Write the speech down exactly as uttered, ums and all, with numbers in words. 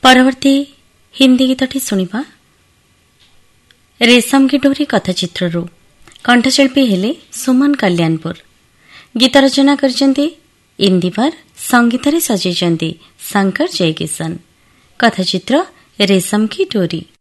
ପରବର୍ତ୍ତୀ ହିନ୍ଦୀ ଗୀତଟି ଶୁଣିବା ରେଶମ କି ଡୋରି କଥାଚିତ୍ରରୁ। କଣ୍ଠଶିଳ୍ପୀ ହେଲେ ସୁମନ କଲ୍ୟାଣପୁର। ଗୀତ ରଚନା କରିଛନ୍ତି ଇନ୍ଦିବର, ସଙ୍ଗୀତରେ ସଜେଇଛନ୍ତି ଶଙ୍କର ଜୟକିଶନ। କଥାଚିତ୍ର ରେଶମ କି ଡୋରି।